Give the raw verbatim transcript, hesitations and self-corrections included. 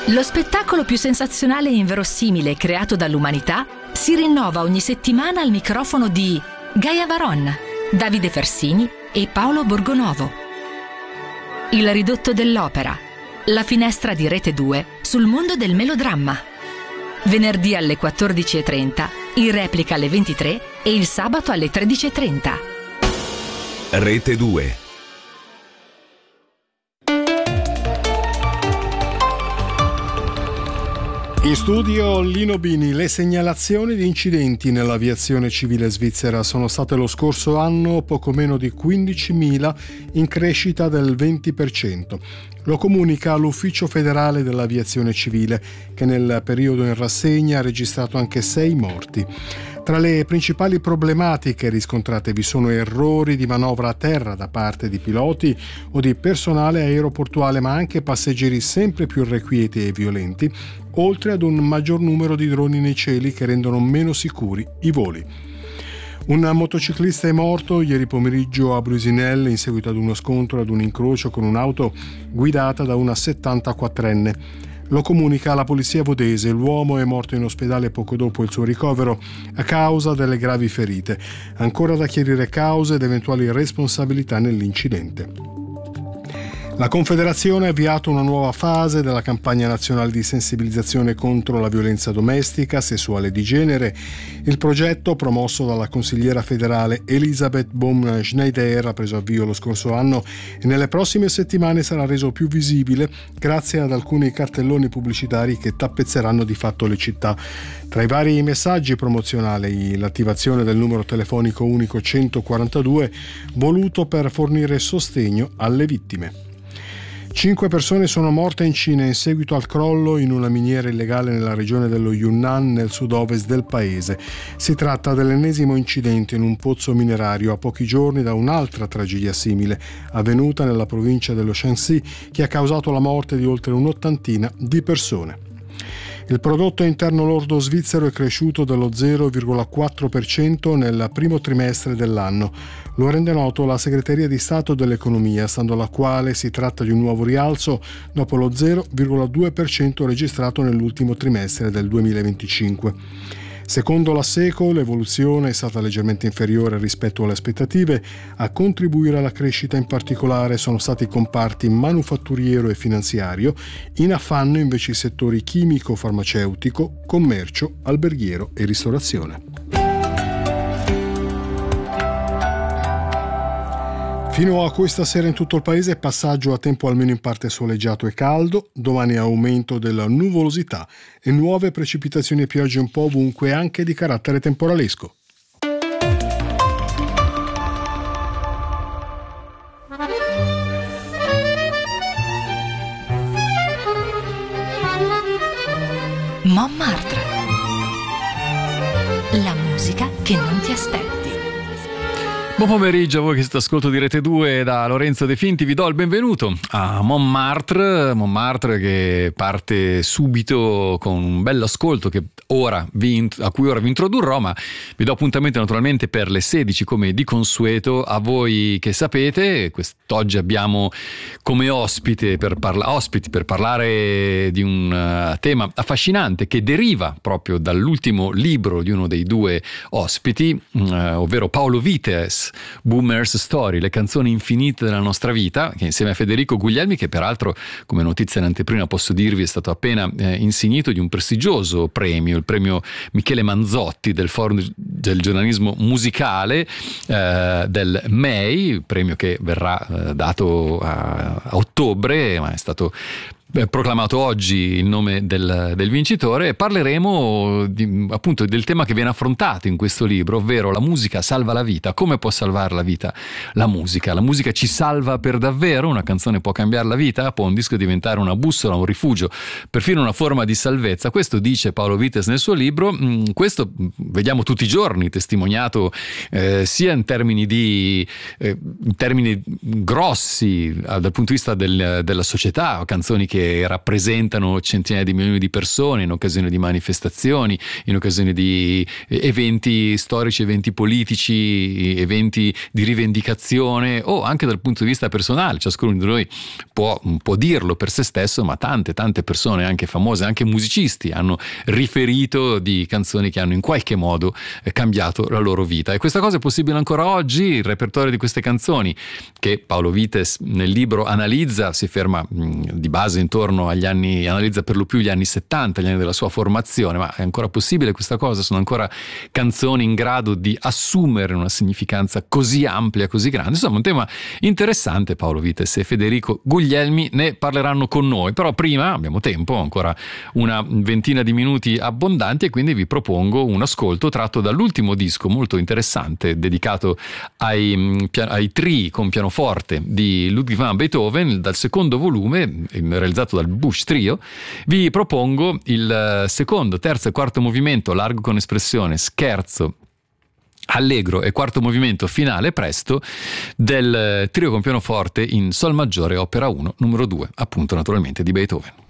Lo spettacolo più sensazionale e inverosimile creato dall'umanità si rinnova ogni settimana al microfono di Gaia Varon, Davide Fersini e Paolo Borgonovo. Il ridotto dell'opera, la finestra di Rete due sul mondo del melodramma. Venerdì alle quattordici e trenta, in replica alle ventitré e il sabato alle tredici e trenta. Rete due. In studio Lino Bini. Le segnalazioni di incidenti nell'aviazione civile svizzera sono state lo scorso anno poco meno di quindicimila, in crescita del venti per cento. Lo comunica l'Ufficio federale dell'aviazione civile, che nel periodo in rassegna ha registrato anche sei morti. Tra le principali problematiche riscontrate vi sono errori di manovra a terra da parte di piloti o di personale aeroportuale, ma anche passeggeri sempre più irrequieti e violenti, oltre ad un maggior numero di droni nei cieli che rendono meno sicuri i voli. Un motociclista è morto ieri pomeriggio a Brusinel in seguito ad uno scontro ad un incrocio con un'auto guidata da una settantaquattrenne. Lo comunica la polizia vodese. L'uomo è morto in ospedale poco dopo il suo ricovero a causa delle gravi ferite. Ancora da chiarire cause ed eventuali responsabilità nell'incidente. La Confederazione ha avviato una nuova fase della campagna nazionale di sensibilizzazione contro la violenza domestica, sessuale e di genere. Il progetto, promosso dalla consigliera federale Elisabeth Baum-Schneider, ha preso avvio lo scorso anno e nelle prossime settimane sarà reso più visibile grazie ad alcuni cartelloni pubblicitari che tappezzeranno di fatto le città. Tra i vari messaggi promozionali, l'attivazione del numero telefonico unico centoquarantadue, voluto per fornire sostegno alle vittime. Cinque persone sono morte in Cina in seguito al crollo in una miniera illegale nella regione dello Yunnan, nel sud-ovest del paese. Si tratta dell'ennesimo incidente in un pozzo minerario a pochi giorni da un'altra tragedia simile, avvenuta nella provincia dello Shanxi, che ha causato la morte di oltre un'ottantina di persone. Il prodotto interno lordo svizzero è cresciuto dello zero virgola quattro per cento nel primo trimestre dell'anno. Lo rende noto la Segreteria di Stato dell'Economia, stando alla quale si tratta di un nuovo rialzo dopo lo zero virgola due per cento registrato nell'ultimo trimestre del duemilaventicinque. Secondo la SECO, l'evoluzione è stata leggermente inferiore rispetto alle aspettative. A contribuire alla crescita in particolare sono stati i comparti manufatturiero e finanziario, in affanno invece i settori chimico, farmaceutico, commercio, alberghiero e ristorazione. Fino a questa sera in tutto il paese passaggio a tempo almeno in parte soleggiato e caldo, domani aumento della nuvolosità e nuove precipitazioni e piogge un po' ovunque, anche di carattere temporalesco. Montmartre. La musica che non ti aspetti. Buon pomeriggio a voi che siete ascolto di Rete due. Da Lorenzo De Finti vi do il benvenuto a Montmartre, Montmartre che parte subito con un bello ascolto che ora vi, a cui ora vi introdurrò, ma vi do appuntamento naturalmente per le sedici come di consueto. A voi che sapete, quest'oggi abbiamo come ospite per parla- ospiti per parlare di un uh, tema affascinante che deriva proprio dall'ultimo libro di uno dei due ospiti, uh, ovvero Paolo Vites, Boomer's Story, le canzoni infinite della nostra vita, che insieme a Federico Guglielmi, che peraltro come notizia in anteprima posso dirvi è stato appena eh, insignito di un prestigioso premio, il premio Michele Manzotti del Forum del giornalismo musicale eh, del M E I, premio che verrà eh, dato a, a ottobre, ma è stato proclamato oggi il nome del, del vincitore. Parleremo di, appunto del tema che viene affrontato in questo libro, ovvero la musica salva la vita. Come può salvare la vita la musica? La musica ci salva per davvero? Una canzone può cambiare la vita? Può un disco diventare una bussola, un rifugio, perfino una forma di salvezza? Questo dice Paolo Vites nel suo libro. Questo vediamo tutti i giorni testimoniato eh, sia in termini di eh, in termini grossi eh, dal punto di vista del, della società, canzoni che che rappresentano centinaia di milioni di persone in occasione di manifestazioni, in occasione di eventi storici, eventi politici, eventi di rivendicazione o anche dal punto di vista personale. Ciascuno di noi può, può dirlo per se stesso, ma tante tante persone anche famose, anche musicisti, hanno riferito di canzoni che hanno in qualche modo cambiato la loro vita, e questa cosa è possibile ancora oggi. Il repertorio di queste canzoni che Paolo Vites nel libro analizza si ferma mh, di base intorno agli anni, analizza per lo più gli anni settanta, gli anni della sua formazione. Ma è ancora possibile questa cosa? Sono ancora canzoni in grado di assumere una significanza così amplia, così grande? Insomma, un tema interessante. Paolo Vites e Federico Guglielmi ne parleranno con noi, però prima abbiamo tempo, ancora una ventina di minuti abbondanti, e quindi vi propongo un ascolto tratto dall'ultimo disco molto interessante dedicato ai, ai trii con pianoforte di Ludwig van Beethoven, dal secondo volume realizzato dal Busch Trio. Vi propongo il secondo, terzo e quarto movimento largo con espressione, scherzo, allegro e quarto movimento finale presto del trio con pianoforte in sol maggiore opera uno numero due, appunto naturalmente di Beethoven.